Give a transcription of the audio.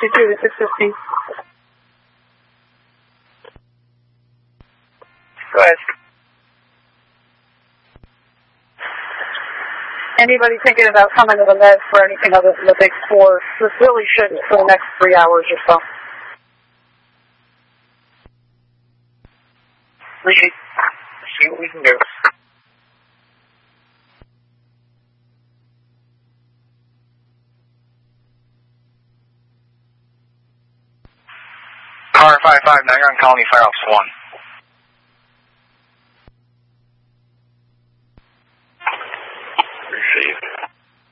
652 to 615. Go ahead. Anybody thinking about coming to the med for anything other than the big four? This really shouldn't for the next 3 hours or so. See what we can do. Car 55, now you're on Colony Fire Ops 1.